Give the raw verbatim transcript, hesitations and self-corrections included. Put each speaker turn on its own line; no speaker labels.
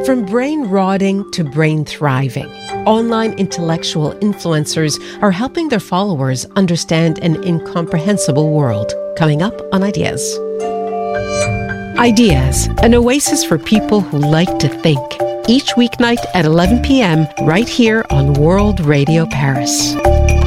From brain rotting to brain thriving, online intellectual influencers are helping their followers understand an incomprehensible world. Coming up on Ideas. Ideas, an oasis for people who like to think. Each weeknight at eleven p.m. right here on World Radio Paris.